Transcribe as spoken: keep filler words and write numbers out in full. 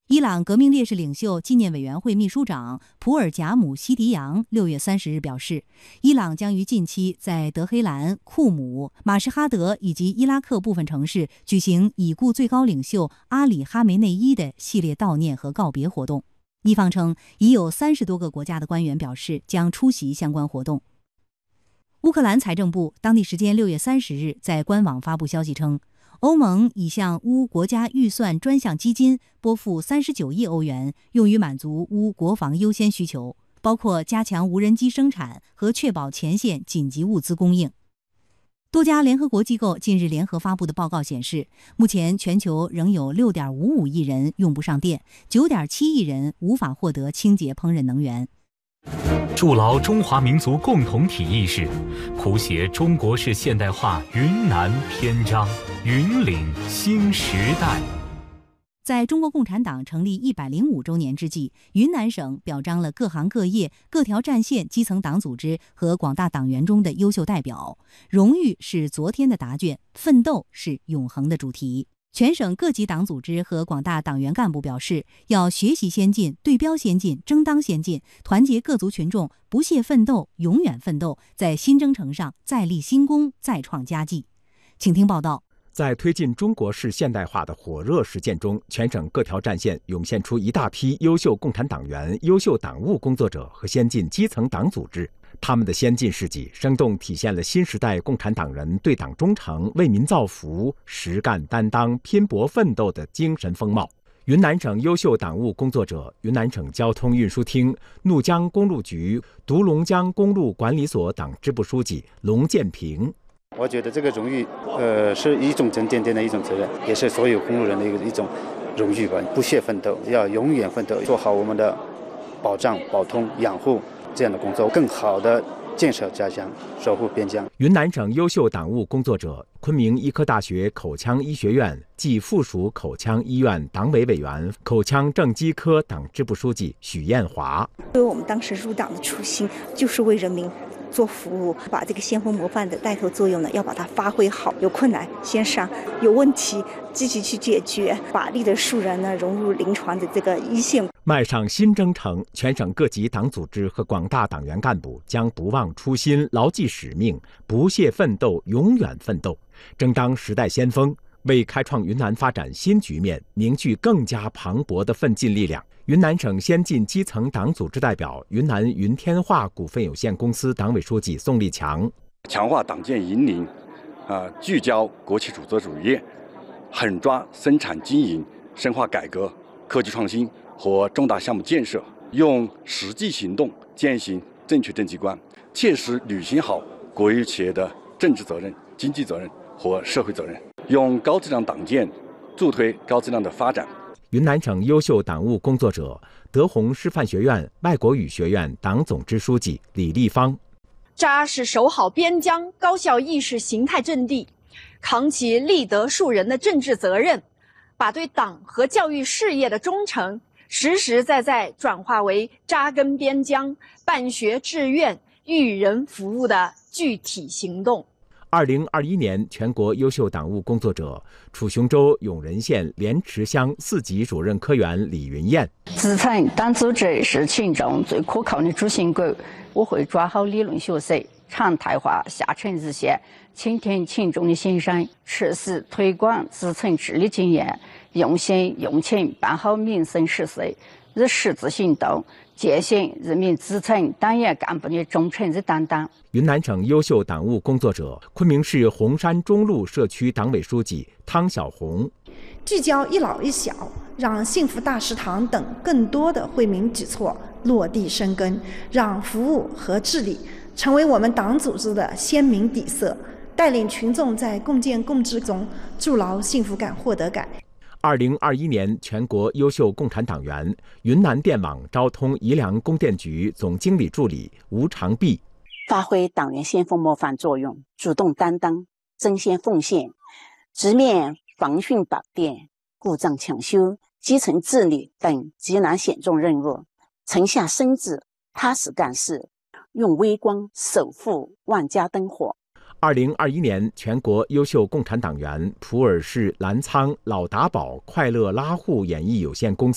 伊朗革命烈士领袖纪念委员会秘书长普尔贾姆希迪扬六月三十日表示，伊朗将于近期在德黑兰、库姆、马什哈德以及伊拉克部分城市举行已故最高领袖阿里·哈梅内伊的系列悼念和告别活动。伊方称，已有三十多个国家的官员表示将出席相关活动。乌克兰财政部当地时间六月三十日在官网发布消息称，欧盟已向乌国家预算专项基金拨付三十九亿欧元，用于满足乌国防优先需求，包括加强无人机生产和确保前线紧急物资供应。多家联合国机构近日联合发布的报告显示，目前全球仍有 六点五五亿人用不上电， 九点七亿人无法获得清洁烹饪能源。 筑牢中华民族共同体意识，谱写中国式现代化云南篇章，云岭新时代。 在中国共产党成立一百零五周年之际，云南省表彰了各行各业、各条战线基层党组织和广大党员中的优秀代表。荣誉是昨天的答卷，奋斗是永恒的主题。全省各级党组织和广大党员干部表示，要学习先进、对标先进、争当先进，团结各族群众，不懈奋斗，永远奋斗，在新征程上再立新功，再创佳绩。请听报道。 在推进中国式现代化的火热实践中，全省各条战线涌现出一大批优秀共产党员、优秀党务工作者和先进基层党组织。他们的先进事迹，生动体现了新时代共产党人对党忠诚、为民造福、实干担当、拼搏奋斗的精神风貌。云南省优秀党务工作者、云南省交通运输厅怒江公路局独龙江公路管理所党支部书记龙建平。 我觉得这个荣誉，呃，是一种沉甸甸的一种责任，也是所有公路人的一个一种荣誉吧。不懈奋斗，要永远奋斗，做好我们的保障、保通、养护这样的工作，更好的建设家乡，守护边疆。 云南省优秀党务工作者、昆明医科大学口腔医学院暨附属口腔医院党委委员、口腔正畸科党支部书记许艳华。 因为我们当时入党的初心就是为人民做服务，把这个先锋模范的带头作用呢，要把它发挥好。有困难先上，有问题积极去解决，把立德树人呢融入临床的这个一线。 迈上新征程，全省各级党组织和广大党员干部将不忘初心，牢记使命，不懈奋斗，永远奋斗，争当时代先锋，为开创云南发展新局面凝聚更加磅礴的奋进力量。云南省先进基层党组织代表、云南云天化股份有限公司党委书记宋立强， 强化党建引领，啊，聚焦国企主责主业，狠抓生产经营，深化改革、科技创新和重大项目建设，用实际行动践行正确政绩观，切实履行好国有企业的政治责任、经济责任和社会责任，用高质量党建助推高质量的发展。 云南省优秀党务工作者、德宏师范学院外国语学院党总支书记李立芳， 扎实守好边疆高校意识形态阵地，扛起立德树人的政治责任，把对党和教育事业的忠诚实实在在转化为扎根边疆、办学志愿、育人服务的具体行动。 二零二一年全国优秀党务工作者，楚雄州永仁县莲池乡四级主任科员李云燕。 基层党组织是群众最可靠的主心骨，我会抓好理论学习，常态化下沉日线，倾听群众的心声，持续推广基层治理经验，用心用情办好民生实事，以实质行动践行人民基层党员干部的忠诚的担当。 云南省优秀党务工作者、昆明市红山中路社区党委书记汤小红， 聚焦一老一小，让幸福大食堂等更多的惠民举措落地生根，让服务和治理成为我们党组织的鲜明底色，带领群众在共建共治中筑牢幸福感、获得感。 二零二一年全国优秀共产党员，云南电网昭通宜良供电局总经理助理吴长碧。 发挥党员先锋模范作用，主动担当，争先奉献，直面防汛保电、故障抢修、基层治理等极难险重任务，沉下身子，踏实干事，用微光守护万家灯火。 二零二一年全国优秀共产党员，普洱市澜沧老达堡快乐拉户演艺有限公司